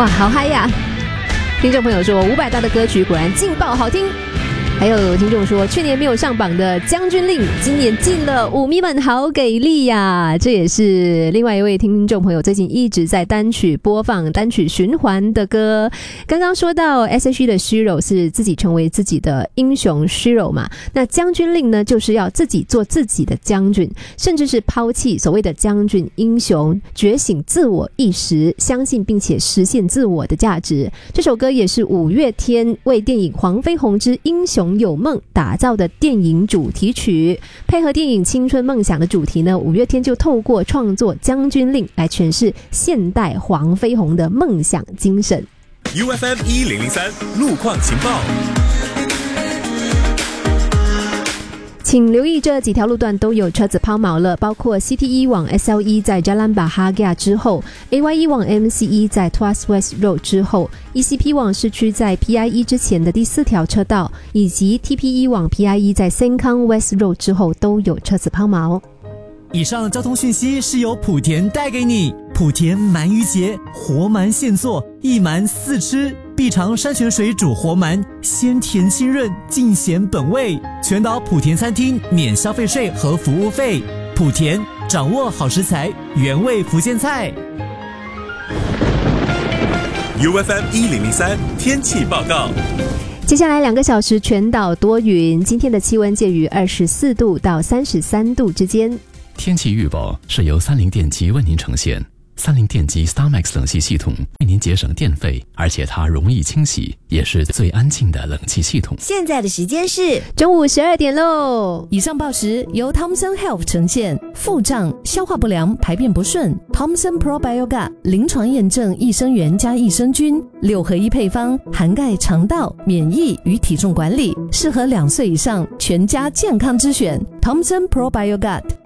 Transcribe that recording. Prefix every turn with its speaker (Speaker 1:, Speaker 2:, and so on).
Speaker 1: 哇，好嗨呀！听众朋友说500大的歌曲果然劲爆好听。还有听众说，去年没有上榜的《将军令》，今年进了，舞迷们好给力呀！这也是另外一位听众朋友最近一直在单曲播放、单曲循环的歌。刚刚说到 S.H.E 的 Shiro 是自己成为自己的英雄 Shiro 嘛，那《将军令》呢，就是要自己做自己的将军，甚至是抛弃所谓的将军英雄，觉醒自我意识，相信并且实现自我的价值。这首歌也是五月天为电影《黄飞鸿之英雄有梦》打造的电影主题曲，配合电影青春梦想的主题呢，五月天就透过创作《将军令》来诠释现代黄飞鸿的梦想精神。
Speaker 2: UFM 1003路况情报，
Speaker 1: 请留意这几条路段都有车子抛锚了，包括 CT1 往 SL1 在 Jalan Bahagia 之后， AY1 往 MCE 在 Tuas West Road 之后， ECP 往市区在 PIE 之前的第4条车道，以及 TP1 往 PIE 在 Sengkang West Road 之后都有车子抛锚。
Speaker 3: 以上交通讯息是由莆田带给你。莆田鳗鱼节，活鳗现做，一鳗4吃，必尝山泉水煮活鳗，鲜甜清润，尽显本味。全岛莆田餐厅免消费税和服务费。莆田，掌握好食材，原味福建菜。
Speaker 2: UFM 1003天气报告。
Speaker 1: 接下来2个小时全岛多云，今天的气温介于24度到33度之间。
Speaker 4: 天气预报是由三菱电机为您呈现。三菱电机 StarMax 冷气系统为您节省电费，而且它容易清洗，也是最安静的冷气系统。
Speaker 5: 现在的时间是
Speaker 1: 中午12点喽。
Speaker 6: 以上报时由 Thomson Health 呈现。腹胀、消化不良、排便不顺， Thomson Probiogat 临床验证益生元加益生菌6合1配方，涵盖肠道、免疫与体重管理，适合2岁以上全家健康之选。 Thomson Probiogat